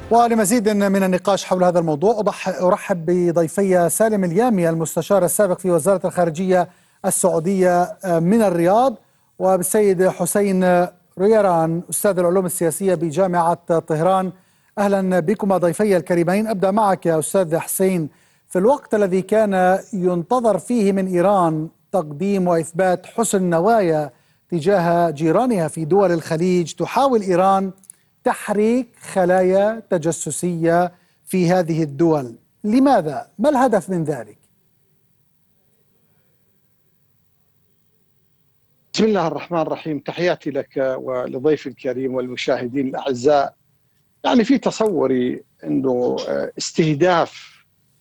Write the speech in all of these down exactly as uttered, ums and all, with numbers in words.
ولمزيد من النقاش حول هذا الموضوع أرحب بضيفي سالم اليامي المستشار السابق في وزارة الخارجية السعودية من الرياض، وبالسيد حسين ريران أستاذ العلوم السياسية بجامعة طهران. أهلا بكم ضيفي الكريمين. أبدأ معك يا أستاذ حسين. في الوقت الذي كان ينتظر فيه من إيران تقديم وإثبات حسن نوايا تجاه جيرانها في دول الخليج، تحاول إيران تحريك خلايا تجسسية في هذه الدول. لماذا؟ ما الهدف من ذلك؟ بسم الله الرحمن الرحيم. تحياتي لك ولضيف الكريم والمشاهدين الأعزاء. يعني في تصوري أنه استهداف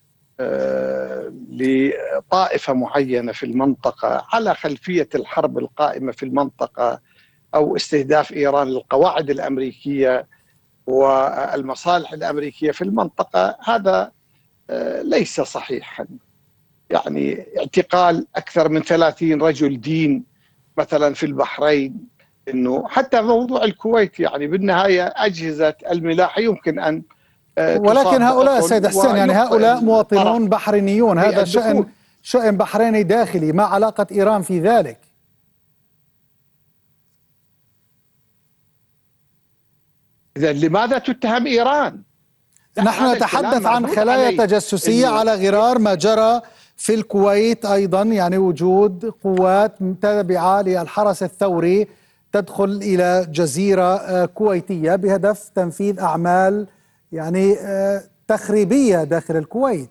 لطائفة معينة في المنطقة على خلفية الحرب القائمة في المنطقة، أو استهداف إيران للقواعد الأمريكية والمصالح الأمريكية في المنطقة، هذا ليس صحيحا. يعني اعتقال أكثر من ثلاثين رجل دين مثلا في البحرين، إنه حتى موضوع الكويت، يعني بالنهاية أجهزة الملاحة يمكن أن ولكن هؤلاء سيد حسين يعني هؤلاء مواطنون بحرينيون، هذا شأن شأن بحريني داخلي، ما علاقة إيران في ذلك؟ إذا لماذا تتهم إيران؟ نحن نتحدث عن خلايا تجسسية على غرار ما جرى في الكويت أيضا، يعني وجود قوات تابعة للحرس الثوري تدخل إلى جزيرة كويتية بهدف تنفيذ أعمال يعني تخريبية داخل الكويت.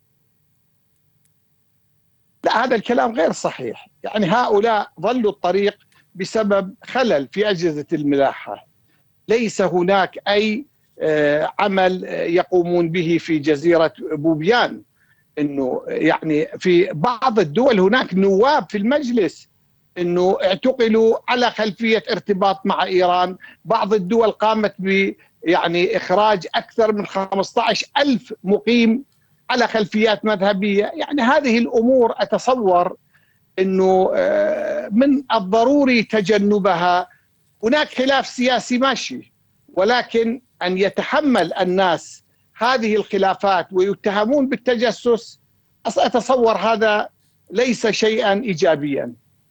لا، هذا الكلام غير صحيح. يعني هؤلاء ظلوا الطريق بسبب خلل في أجهزة الملاحة، ليس هناك أي عمل يقومون به في جزيرة بوبيان. انه يعني في بعض الدول هناك نواب في المجلس انه اعتقلوا على خلفية ارتباط مع ايران. بعض الدول قامت ب يعني اخراج اكثر من خمسة عشر ألف مقيم على خلفيات مذهبية. يعني هذه الامور اتصور انه من الضروري تجنبها. هناك خلاف سياسي ماشي، ولكن أن يتحمل الناس هذه الخلافات ويتهمون بالتجسس، أتصور هذا ليس شيئا إيجابيا.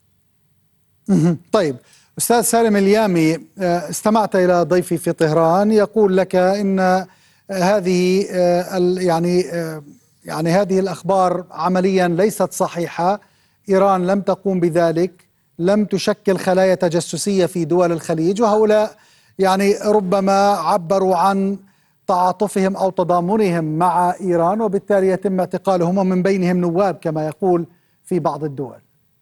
طيب أستاذ سالم اليامي، استمعت إلى ضيفي في طهران يقول لك إن هذه يعني يعني هذه الأخبار عمليا ليست صحيحة، إيران لم تقوم بذلك، لم تشكل خلايا تجسسية في دول الخليج، وهؤلاء يعني ربما عبروا عن تعاطفهم أو تضامنهم مع إيران، وبالتالي يتم اعتقالهم ومن بينهم نواب كما يقول في بعض الدول.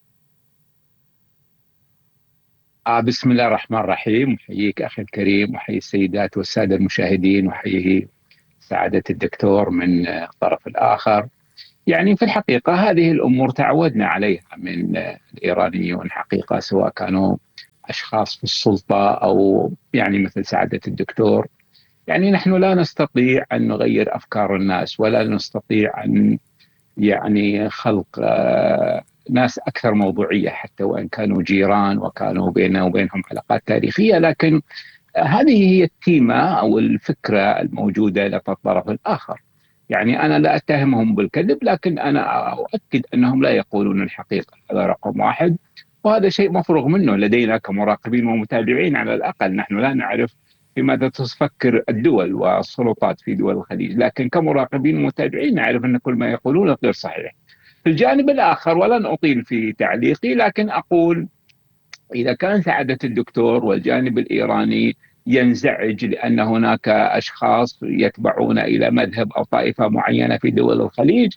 آه بسم الله الرحمن الرحيم. أحييك أخي الكريم، وأحيي السيدات والسادة المشاهدين، وأحيي سعادة الدكتور من الطرف الآخر. يعني في الحقيقة هذه الأمور تعودنا عليها من الإيرانيون حقيقة، سواء كانوا أشخاص في السلطة أو يعني مثل سعادة الدكتور. يعني نحن لا نستطيع أن نغير أفكار الناس، ولا نستطيع أن يعني خلق آه ناس أكثر موضوعية، حتى وإن كانوا جيران وكانوا بيننا وبينهم علاقات تاريخية. لكن هذه هي التيمة أو الفكرة الموجودة لدى الطرف الآخر. يعني أنا لا أتهمهم بالكذب، لكن أنا أؤكد أنهم لا يقولون الحقيقة، هذا رقم واحد. وهذا شيء مفروغ منه لدينا كمراقبين ومتابعين. على الأقل نحن لا نعرف بماذا تفكر الدول والسلطات في دول الخليج، لكن كمراقبين ومتابعين نعرف أن كل ما يقولون غير صحيح. في الجانب الآخر، ولن أطيل في تعليقي، لكن أقول إذا كان سعادة الدكتور والجانب الإيراني ينزعج لأن هناك أشخاص يتبعون إلى مذهب أو طائفة معينة في دول الخليج،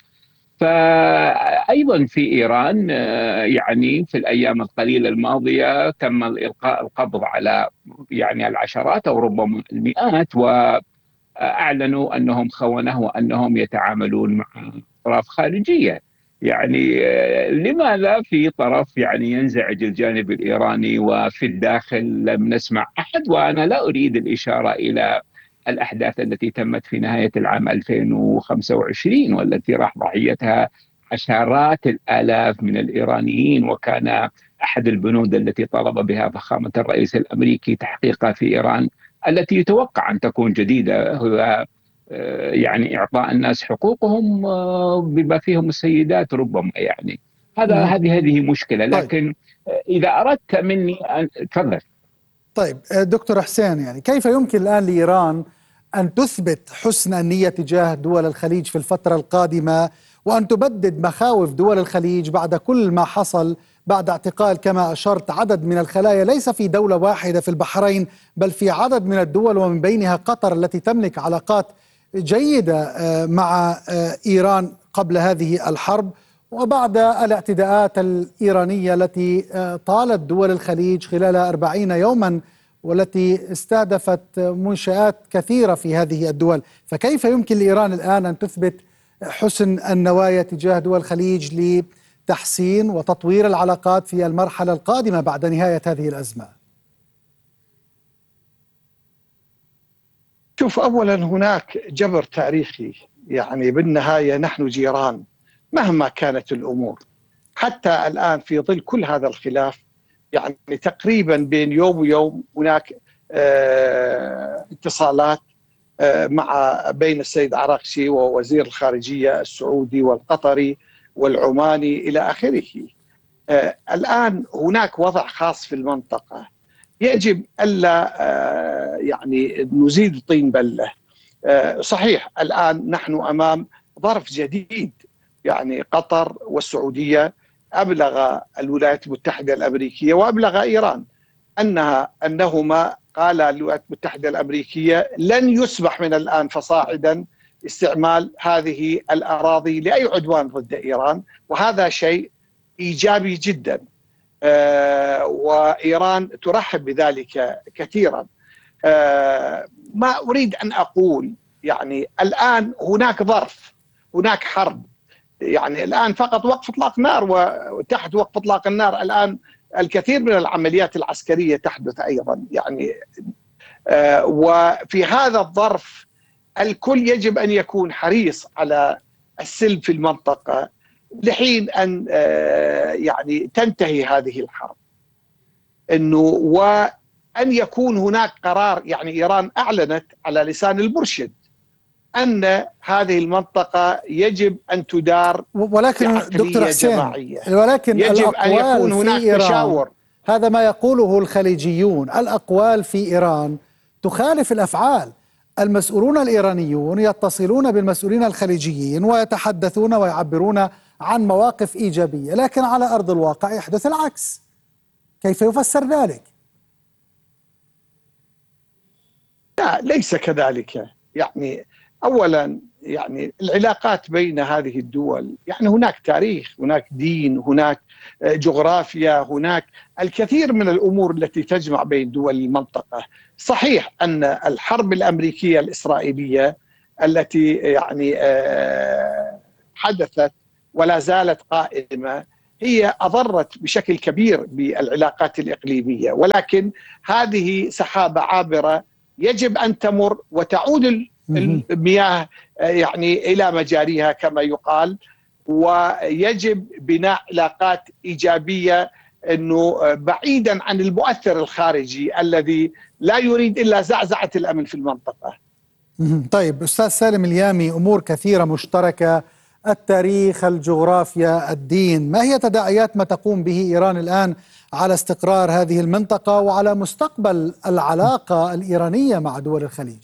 فأيضا في إيران يعني في الأيام القليلة الماضية تم الإلقاء القبض على يعني العشرات أو ربما المئات، وأعلنوا أنهم خونة وأنهم يتعاملون مع أطراف خارجية. يعني لماذا في طرف يعني ينزعج الجانب الإيراني وفي الداخل لم نسمع أحد؟ وأنا لا أريد الإشارة إلى الأحداث التي تمت في نهاية العام ألفين وخمسة وعشرين والتي راح ضحيتها عشرات الآلاف من الإيرانيين، وكان أحد البنود التي طلب بها فخامة الرئيس الأمريكي تحقيقها في إيران التي يتوقع أن تكون جديدة، هو يعني إعطاء الناس حقوقهم بما فيهم السيدات ربما. يعني هذا هذه هذه مشكلة. لكن طيب. إذا أردت مني أن تفضل. طيب دكتور حسين، يعني كيف يمكن الآن لإيران أن تثبت حسن النية تجاه دول الخليج في الفترة القادمة، وأن تبدد مخاوف دول الخليج بعد كل ما حصل، بعد اعتقال كما أشرت عدد من الخلايا ليس في دولة واحدة في البحرين بل في عدد من الدول، ومن بينها قطر التي تملك علاقات جيدة مع إيران قبل هذه الحرب، وبعد الاعتداءات الإيرانية التي طالت دول الخليج خلال أربعين يوما والتي استهدفت منشآت كثيرة في هذه الدول. فكيف يمكن لإيران الآن أن تثبت حسن النوايا تجاه دول الخليج لتحسين وتطوير العلاقات في المرحلة القادمة بعد نهاية هذه الأزمة؟ شوف، أولا هناك جبر تاريخي، يعني بالنهاية نحن جيران مهما كانت الأمور. حتى الآن في ظل كل هذا الخلاف، يعني تقريبا بين يوم ويوم هناك اه اتصالات اه مع بين السيد عراقشي ووزير الخارجية السعودي والقطري والعماني إلى آخره. اه الآن هناك وضع خاص في المنطقة يجب ألا اه يعني نزيد طين بلة. اه صحيح الآن نحن أمام ظرف جديد، يعني قطر والسعودية أبلغ الولايات المتحدة الأمريكية وأبلغ إيران أنها أنهما قال الولايات المتحدة الأمريكية لن يسمح من الآن فصاعدا استعمال هذه الأراضي لأي عدوان ضد إيران، وهذا شيء إيجابي جدا. آه وإيران ترحب بذلك كثيرا. آه ما أريد أن أقول يعني الآن هناك ظرف، هناك حرب، يعني الآن فقط وقف إطلاق نار، وتحت وقف إطلاق النار الآن الكثير من العمليات العسكرية تحدث أيضا. يعني آه وفي هذا الظرف الكل يجب أن يكون حريص على السلم في المنطقة لحين أن آه يعني تنتهي هذه الحرب، إنه وأن يكون هناك قرار. يعني إيران أعلنت على لسان المرشد أن هذه المنطقة يجب أن تدار، ولكن دكتور حسين جماعية. ولكن يجب أن يكون هناك تشاور. هذا ما يقوله الخليجيون، الأقوال في إيران تخالف الأفعال. المسؤولون الإيرانيون يتصلون بالمسؤولين الخليجيين ويتحدثون ويعبرون عن مواقف إيجابية، لكن على أرض الواقع يحدث العكس. كيف يفسر ذلك؟ لا، ليس كذلك. يعني أولا يعني العلاقات بين هذه الدول، يعني هناك تاريخ، هناك دين، هناك جغرافيا، هناك الكثير من الأمور التي تجمع بين دول المنطقة. صحيح أن الحرب الأمريكية الإسرائيلية التي يعني حدثت ولا زالت قائمة هي أضرت بشكل كبير بالعلاقات الإقليمية، ولكن هذه سحابة عابرة يجب أن تمر وتعود المياه يعني إلى مجاريها كما يقال، ويجب بناء علاقات إيجابية أنه بعيدا عن المؤثر الخارجي الذي لا يريد إلا زعزعة الأمن في المنطقة. طيب أستاذ سالم اليامي، أمور كثيرة مشتركة، التاريخ، الجغرافيا، الدين، ما هي تداعيات ما تقوم به إيران الآن على استقرار هذه المنطقة وعلى مستقبل العلاقة الإيرانية مع دول الخليج؟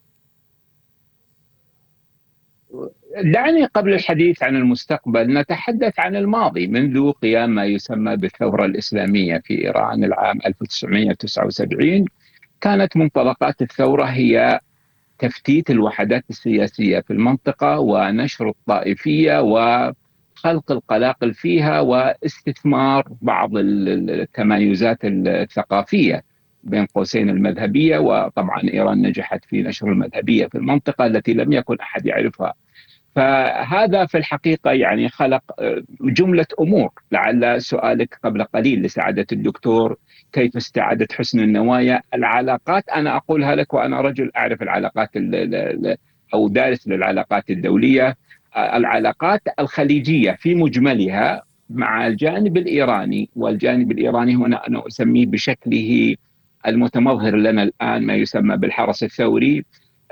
دعني قبل الحديث عن المستقبل نتحدث عن الماضي. منذ قيام ما يسمى بالثورة الإسلامية في إيران العام ألف وتسعمئة وتسعة وسبعين، كانت منطلقات الثورة هي تفتيت الوحدات السياسية في المنطقة ونشر الطائفية وخلق القلاقل فيها واستثمار بعض التمايزات الثقافية بين قوسين المذهبية. وطبعا إيران نجحت في نشر المذهبية في المنطقة التي لم يكن أحد يعرفها. فهذا في الحقيقة يعني خلق جملة أمور. لعل سؤالك قبل قليل لسعادة الدكتور كيف استعادة حسن النوايا، العلاقات أنا أقولها لك وأنا رجل أعرف العلاقات أو دارس للعلاقات الدولية. العلاقات الخليجية في مجملها مع الجانب الإيراني، والجانب الإيراني هنا أنا أسميه بشكله المتمظهر لنا الآن ما يسمى بالحرس الثوري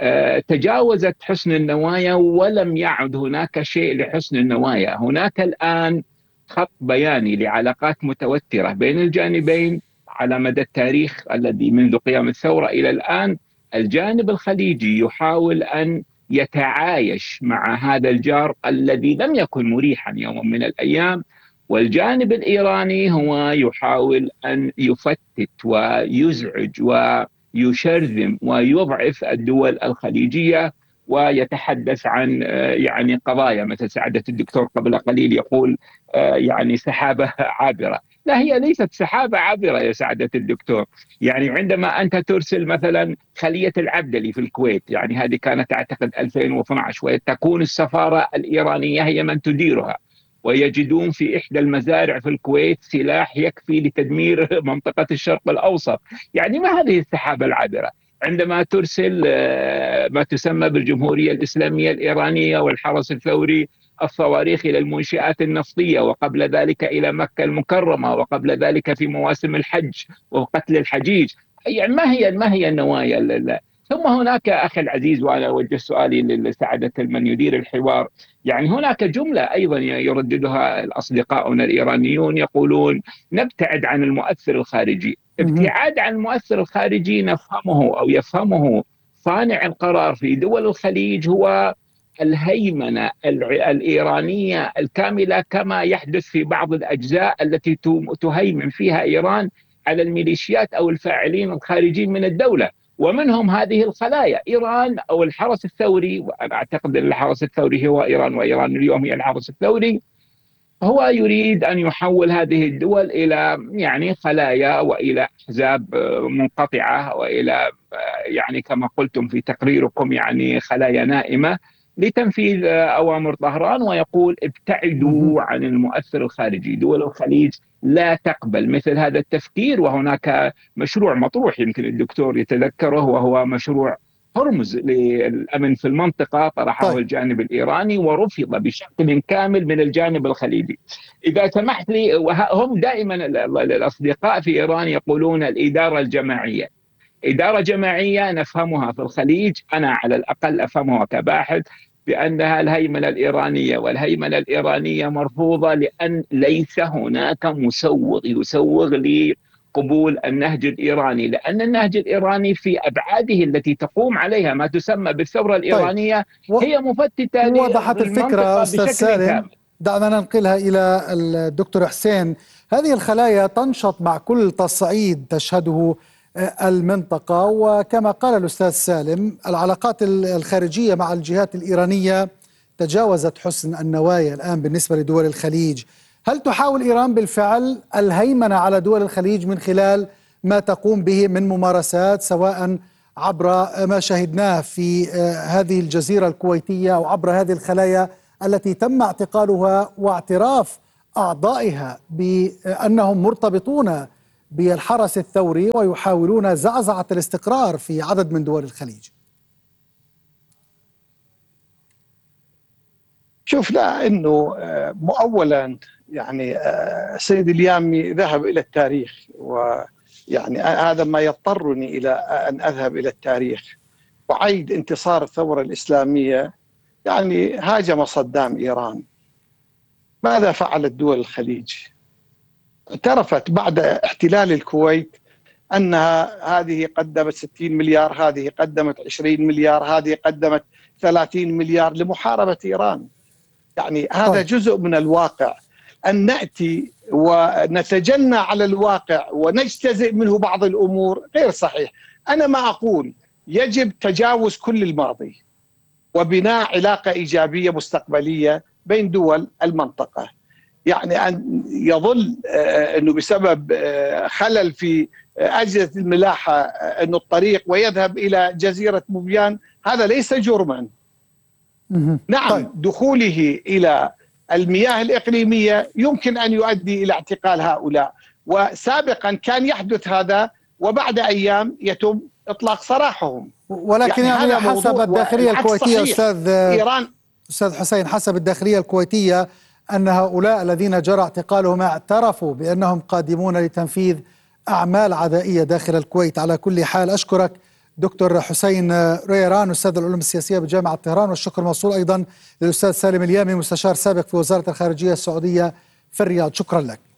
تجاوزت حسن النوايا، ولم يعد هناك شيء لحسن النوايا. هناك الآن خط بياني لعلاقات متوترة بين الجانبين على مدى التاريخ الذي منذ قيام الثورة إلى الآن. الجانب الخليجي يحاول أن يتعايش مع هذا الجار الذي لم يكن مريحا يوم من الأيام، والجانب الإيراني هو يحاول أن يفتت ويزعج ويشرذم ويضعف الدول الخليجية، ويتحدث عن يعني قضايا مثل سعادة الدكتور قبل قليل يقول يعني سحابة عابرة. لا، هي ليست سحابة عابرة يا سعادة الدكتور. يعني عندما أنت ترسل مثلا خلية العبدلي في الكويت، يعني هذه كانت أعتقد ألفين واثني عشر، وتكون السفارة الإيرانية هي من تديرها، ويجدون في إحدى المزارع في الكويت سلاح يكفي لتدمير منطقة الشرق الأوسط. يعني ما هذه السحابة العابرة؟ عندما ترسل ما تسمى بالجمهورية الإسلامية الإيرانية والحرس الثوري الصواريخ إلى المنشآت النفطية، وقبل ذلك إلى مكة المكرمة، وقبل ذلك في مواسم الحج وقتل الحجيج، يعني ما هي ما هي النوايا؟ ثم هناك أخي العزيز، وأنا أوجه سؤالي لسعادة من يدير الحوار، يعني هناك جملة أيضا يرددها الأصدقاؤنا الإيرانيون، يقولون نبتعد عن المؤثر الخارجي. ابتعاد عن المؤثر الخارجي نفهمه أو يفهمه صانع القرار في دول الخليج هو الهيمنة الإيرانية الكاملة، كما يحدث في بعض الأجزاء التي تهيمن فيها إيران على الميليشيات أو الفاعلين الخارجين من الدولة، ومنهم هذه الخلايا. إيران أو الحرس الثوري، وأنا أعتقد أن الحرس الثوري هو إيران، وإيران اليوم هي الحرس الثوري، هو يريد أن يحول هذه الدول إلى يعني خلايا وإلى أحزاب منقطعة وإلى يعني كما قلتم في تقريركم يعني خلايا نائمة لتنفيذ أوامر طهران. ويقول ابتعدوا عن المؤثر الخارجي. دول الخليج لا تقبل مثل هذا التفكير، وهناك مشروع مطروح يمكن الدكتور يتذكره، وهو مشروع هرمز للأمن في المنطقة، طرحه طيب. الجانب الإيراني ورفض بشكل كامل من الجانب الخليجي. إذا سمحت لي، وهم دائما الأصدقاء في إيران يقولون الإدارة الجماعية. إدارة جماعية نفهمها في الخليج، أنا على الأقل أفهمها كباحث بأنها الهيمنة الإيرانية، والهيمنة الإيرانية مرفوضة لأن ليس هناك مسوغ يسوغ لقبول النهج الإيراني، لأن النهج الإيراني في أبعاده التي تقوم عليها ما تسمى بالثورة الإيرانية طيب. هي مفتتة. وضحت الفكرة أستاذ سالم، دعنا ننقلها إلى الدكتور حسين. هذه الخلايا تنشط مع كل تصعيد تشهده المنطقة، وكما قال الأستاذ سالم العلاقات الخارجية مع الجهات الإيرانية تجاوزت حسن النوايا الآن بالنسبة لدول الخليج. هل تحاول إيران بالفعل الهيمنة على دول الخليج من خلال ما تقوم به من ممارسات، سواء عبر ما شاهدناه في هذه الجزيرة الكويتية أو عبر هذه الخلايا التي تم اعتقالها واعتراف أعضائها بأنهم مرتبطون بالحرس الثوري ويحاولون زعزعة الاستقرار في عدد من دول الخليج؟ شوف، لا انه مؤولا يعني سيد اليامي ذهب الى التاريخ، ويعني هذا ما يضطرني الى ان اذهب الى التاريخ وعيد انتصار الثورة الإسلامية. يعني هاجم صدام إيران، ماذا فعلت دول الخليج؟ اعترفت بعد احتلال الكويت أنها هذه قدمت ستين مليار، هذه قدمت عشرين مليار، هذه قدمت ثلاثين مليار لمحاربة إيران. يعني هذا جزء من الواقع. أن نأتي ونتجنى على الواقع ونجتزئ منه بعض الأمور غير صحيح. أنا ما أقول يجب تجاوز كل الماضي وبناء علاقة إيجابية مستقبلية بين دول المنطقة. يعني أن يظل أنه بسبب خلل في أجهزة الملاحة أنه الطريق ويذهب إلى جزيرة موبيان، هذا ليس جرما. نعم، دخوله إلى المياه الإقليمية يمكن أن يؤدي إلى اعتقال هؤلاء، وسابقا كان يحدث هذا وبعد أيام يتم إطلاق سراحهم. ولكن يعني يعني حسب الداخلية الكويتية أستاذ إيران أستاذ حسين، حسب الداخلية الكويتية أن هؤلاء الذين جرى اعتقالهم اعترفوا بأنهم قادمون لتنفيذ أعمال عدائية داخل الكويت. على كل حال أشكرك دكتور حسين ريران أستاذ العلوم السياسية بجامعة طهران، والشكر موصول أيضا للأستاذ سالم اليامي مستشار سابق في وزارة الخارجية السعودية في الرياض. شكرا لك.